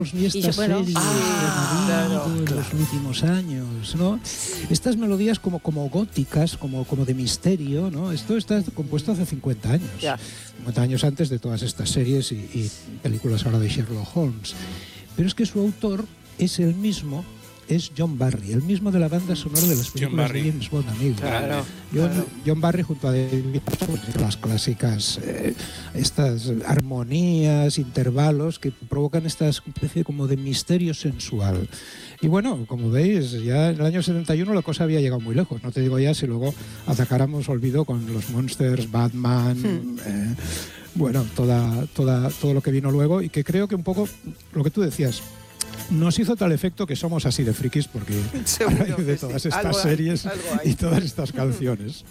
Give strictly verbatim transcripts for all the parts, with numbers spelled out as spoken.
y estas y, bueno, series ah, claro, en claro. los últimos años, ¿no? Estas melodías como, como góticas, como, como de misterio, ¿no? Esto está compuesto hace cincuenta años. Ya. cincuenta años antes de todas estas series y, y películas ahora de Sherlock Holmes. Pero es que su autor es el mismo, es John Barry, el mismo de la banda sonora de las películas de James Bond, amigo. Claro, John, claro. John Barry junto a David, las clásicas, eh, estas armonías, intervalos que provocan esta especie como de misterio sensual. Y bueno, como veis, ya en el año setenta y uno la cosa había llegado muy lejos. No te digo ya si luego atacáramos olvido con los Monsters, Batman, hmm. eh, bueno, toda, toda, todo lo que vino luego, y que creo que un poco lo que tú decías, nos hizo tal efecto que somos así de frikis porque a raíz de todas estas algo series hay, y todas estas canciones.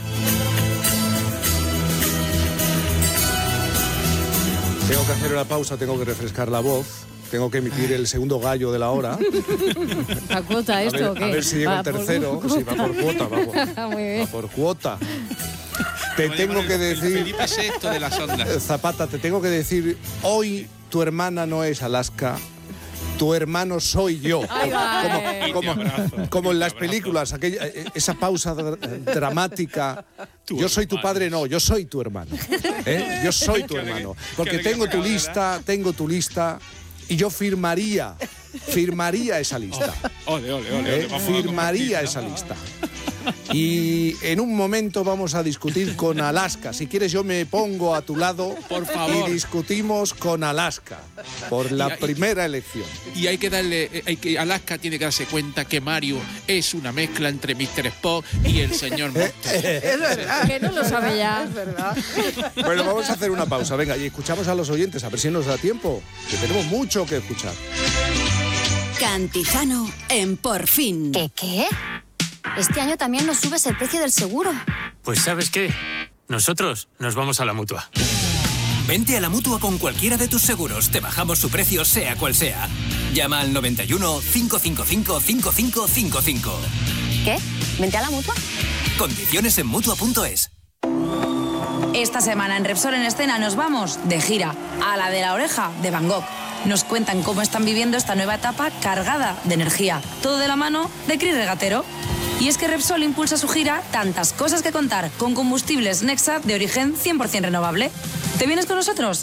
Tengo que hacer una pausa, tengo que refrescar la voz, tengo que emitir el segundo gallo de la hora. ¿A cuota esto a ver, o qué? A ver si llega el tercero. Sí, va por cuota, vamos. Muy bien. Va por cuota. Te Como tengo que el, decir... El Felipe sexto de las ondas. Zapata, te tengo que decir, hoy tu hermana no es Alaska, tu hermano soy yo. Ay, como, como, como en las películas, aquella, esa pausa dramática. Tu yo soy tu padre, no, yo soy tu hermano. ¿Eh? Yo soy tu hermano. Porque tengo tu lista, tengo tu lista y yo firmaría, firmaría esa lista. Ole, ole, ole. ¿Eh? Firmaría esa lista. Y en un momento vamos a discutir con Alaska. Si quieres yo me pongo a tu lado, por favor, y discutimos con Alaska por la y, primera elección. Y hay que darle, hay que Alaska tiene que darse cuenta que Mario es una mezcla entre míster Spock y el señor Monster. Es verdad. Que no lo sabe ya. Es verdad. Bueno, vamos a hacer una pausa, venga, y escuchamos a los oyentes, a ver si nos da tiempo, que tenemos mucho que escuchar. Cantizano en Por Fin. ¿Qué qué? Este año también nos subes el precio del seguro. Pues ¿sabes qué? Nosotros nos vamos a la Mutua. Vente a la Mutua con cualquiera de tus seguros. Te bajamos su precio sea cual sea. Llama al noventa y uno, cinco cinco cinco, cinco cinco cinco cinco. ¿Qué? ¿Vente a la Mutua? Condiciones en Mutua punto es. Esta semana en Repsol en Escena nos vamos de gira a la de la oreja de Van Gogh. Nos cuentan cómo están viviendo esta nueva etapa cargada de energía. Todo de la mano de Cris Regatero. Y es que Repsol impulsa su gira Tantas cosas que contar con combustibles Nexa de origen cien por ciento renovable. ¿Te vienes con nosotros?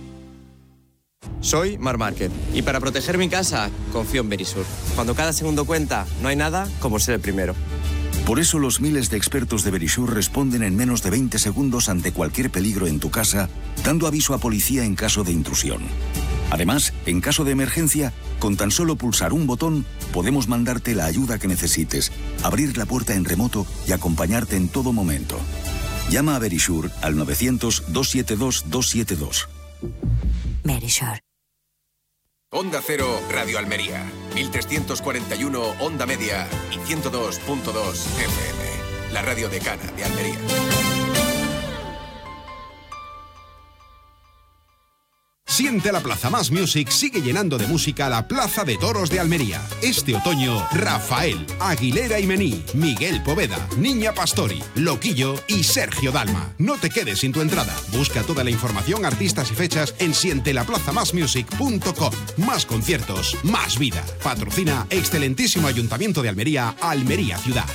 Soy Mar Márquez y para proteger mi casa confío en Verisur. Cuando cada segundo cuenta, no hay nada como ser el primero. Por eso los miles de expertos de Verisur responden en menos de veinte segundos ante cualquier peligro en tu casa, dando aviso a policía en caso de intrusión. Además, en caso de emergencia, con tan solo pulsar un botón, podemos mandarte la ayuda que necesites, abrir la puerta en remoto y acompañarte en todo momento. Llama a Verisur al novecientos, doscientos setenta y dos, doscientos setenta y dos. Verisur. Onda Cero, Radio Almería, mil trescientos cuarenta y uno Onda Media y ciento dos punto dos F M, la radio decana de Almería. Siente la Plaza Más Music sigue llenando de música la Plaza de Toros de Almería. Este otoño, Rafael, Aguilera y Mení, Miguel Poveda, Niña Pastori, Loquillo y Sergio Dalma. No te quedes sin tu entrada. Busca toda la información, artistas y fechas en siente la plaza más music punto com. Más conciertos, más vida. Patrocina excelentísimo Ayuntamiento de Almería, Almería Ciudad.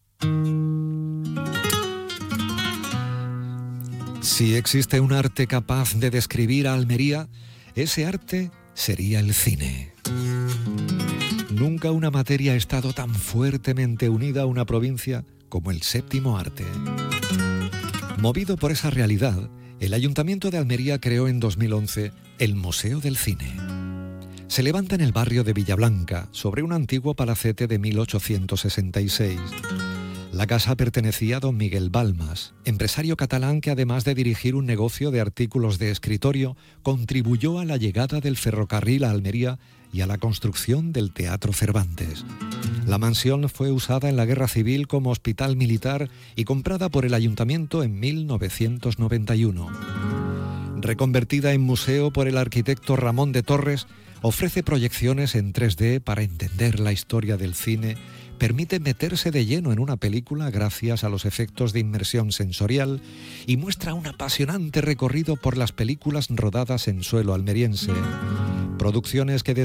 Si existe un arte capaz de describir a Almería, ese arte sería el cine. Nunca una materia ha estado tan fuertemente unida a una provincia como el séptimo arte. Movido por esa realidad, el Ayuntamiento de Almería creó en dos mil once el Museo del Cine. Se levanta en el barrio de Villablanca, sobre un antiguo palacete de mil ochocientos sesenta y seis. La casa pertenecía a don Miguel Balmas, empresario catalán que además de dirigir un negocio de artículos de escritorio, contribuyó a la llegada del ferrocarril a Almería y a la construcción del Teatro Cervantes. La mansión fue usada en la Guerra Civil como hospital militar y comprada por el ayuntamiento en mil novecientos noventa y uno. Reconvertida en museo por el arquitecto Ramón de Torres, ofrece proyecciones en tres D para entender la historia del cine, permite meterse de lleno en una película gracias a los efectos de inmersión sensorial y muestra un apasionante recorrido por las películas rodadas en suelo almeriense. Producciones que desde